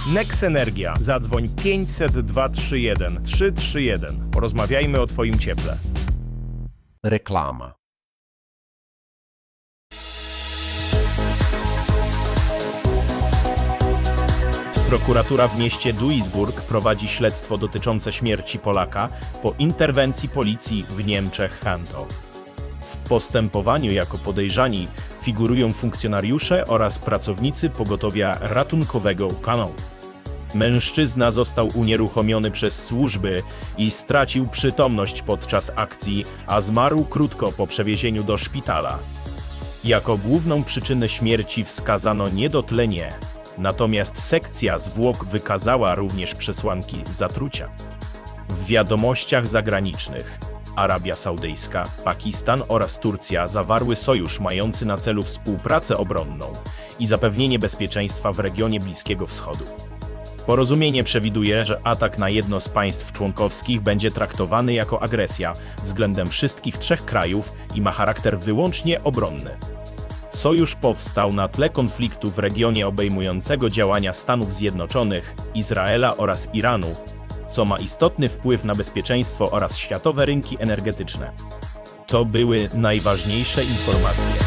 Nex Energia. Zadzwoń 500 231 331. Porozmawiajmy o Twoim cieple. Reklama. Prokuratura w mieście Duisburg prowadzi śledztwo dotyczące śmierci Polaka po interwencji policji w Niemczech Hanto. W postępowaniu jako podejrzani figurują funkcjonariusze oraz pracownicy pogotowia ratunkowego UKANO. Mężczyzna został unieruchomiony przez służby i stracił przytomność podczas akcji, a zmarł krótko po przewiezieniu do szpitala. Jako główną przyczynę śmierci wskazano niedotlenie, natomiast sekcja zwłok wykazała również przesłanki zatrucia. W wiadomościach zagranicznych Arabia Saudyjska, Pakistan oraz Turcja zawarły sojusz mający na celu współpracę obronną i zapewnienie bezpieczeństwa w regionie Bliskiego Wschodu. Porozumienie przewiduje, że atak na jedno z państw członkowskich będzie traktowany jako agresja względem wszystkich trzech krajów i ma charakter wyłącznie obronny. Sojusz powstał na tle konfliktu w regionie obejmującego działania Stanów Zjednoczonych, Izraela oraz Iranu, co ma istotny wpływ na bezpieczeństwo oraz światowe rynki energetyczne. To były najważniejsze informacje.